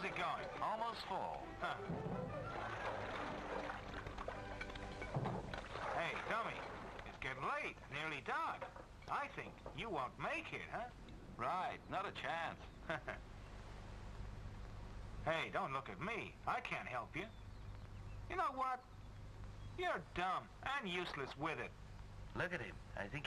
it going? Almost full. Huh. Hey, dummy, it's getting late, nearly dark. I think you won't make it, huh? Right, not a chance. Hey, don't look at me. I can't help you. You know what? You're dumb and useless with it. Look at him. I think